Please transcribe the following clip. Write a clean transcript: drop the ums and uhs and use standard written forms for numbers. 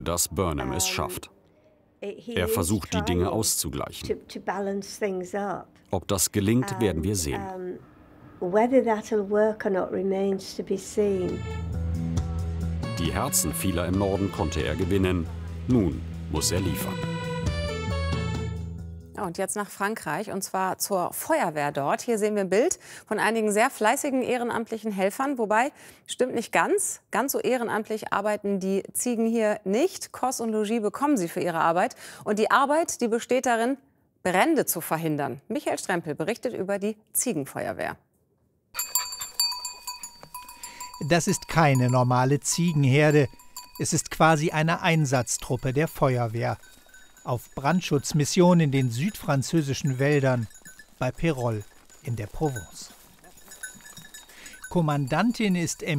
dass Burnham es schafft. Er versucht, die Dinge auszugleichen. Ob das gelingt, werden wir sehen. Die Herzen vieler im Norden konnte er gewinnen. Nun muss er liefern. Und jetzt nach Frankreich, und zwar zur Feuerwehr dort. Hier sehen wir ein Bild von einigen sehr fleißigen ehrenamtlichen Helfern. Wobei, stimmt nicht ganz. Ganz so ehrenamtlich arbeiten die Ziegen hier nicht. Kost und Logis bekommen sie für ihre Arbeit. Und die Arbeit, die besteht darin, Brände zu verhindern. Michael Strempel berichtet über die Ziegenfeuerwehr. Das ist keine normale Ziegenherde. Es ist quasi eine Einsatztruppe der Feuerwehr. Auf Brandschutzmission in den südfranzösischen Wäldern bei Pérols in der Provence. Kommandantin ist